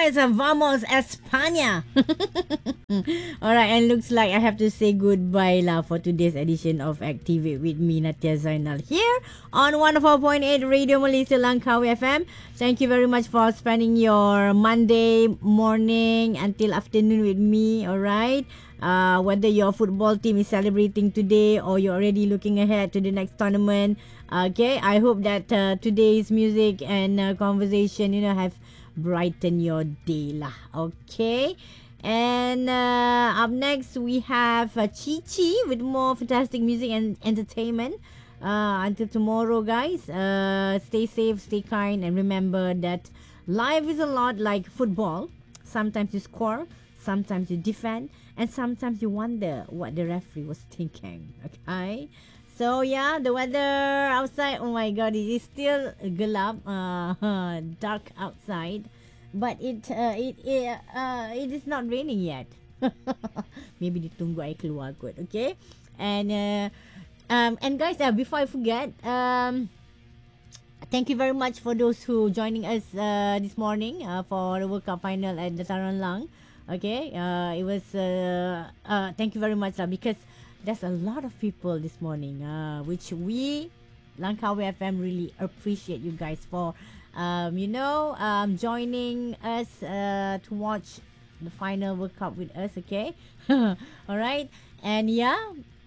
guys, vamos España. Alright, and looks like I have to say goodbye lah for today's edition of Activate with me, Natia Zainal, here on 104.8 Radio Malaysia Langkawi FM. Thank you very much for spending your Monday morning until afternoon with me, alright? Whether your football team is celebrating today or you're already looking ahead to the next tournament, okay, I hope that today's music and conversation, have brightened your day lah, okay? And up next we have Chi Chi with more fantastic music and entertainment. Until tomorrow, guys, stay safe, stay kind, and remember that life is a lot like football. Sometimes you score, sometimes you defend, and sometimes you wonder what the referee was thinking. Okay, so yeah, the weather outside, oh my god, it is still gelap, dark outside, but it is not raining yet. Maybe ditunggu air keluar kot. Okay, and guys, before I forget, thank you very much for those who joining us this morning for the World Cup final at Dataran Lang. Okay, it was thank you very much because there's a lot of people this morning, which we Langkawi FM really appreciate you guys for joining us to watch the final World Cup with us. Okay, all right, and yeah,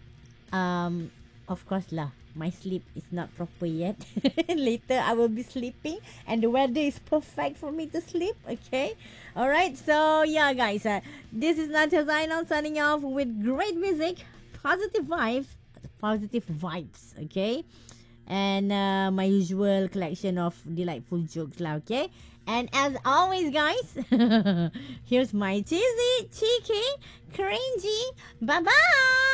of course lah, my sleep is not proper yet. Later I will be sleeping and the weather is perfect for me to sleep. Okay, all right, so yeah guys, this is Nadia Zainal signing off with great music, positive vibes, okay, and my usual collection of delightful jokes lah. Okay, and as always guys, here's my cheesy, cheeky, cringy, bye bye.